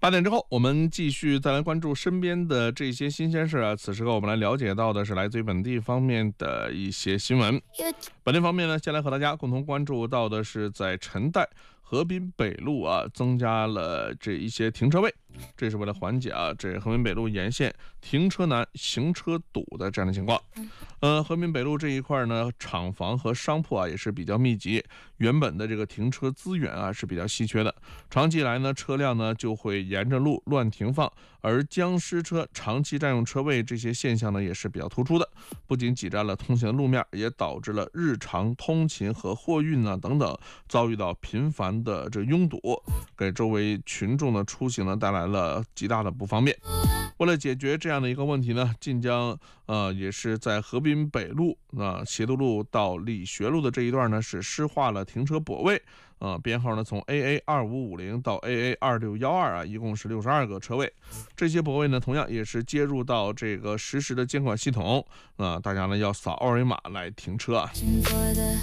8点之后，我们继续再来关注身边的这些新鲜事啊。此时我们来了解到的是来自于本地方面的一些新闻。本地方面呢，先来和大家共同关注到的是，在陈代河滨北路啊，增加了这一些停车位，这是为了缓解这河滨北路沿线停车难、行车堵的这样的情况。河滨北路这一块呢，厂房和商铺也是比较密集，原本的这个停车资源是比较稀缺的，长期以来呢，车辆呢就会沿着路乱停放，而僵尸车长期占用车位这些现象呢也是比较突出的，不仅挤占了通行的路面，也导致了日常通勤和货运等等遭遇到频繁的这拥堵，给周围群众的出行呢带来了极大的不方便。为了解决这样的一个问题呢，晋江也是在河滨北路协都路到理学路的这一段呢是施划了停车泊位，编号呢从 AA2550 到 AA2612一共是62个车位。这些泊位呢同样也是接入到这个实时的监管系统，大家呢要扫二维码来停车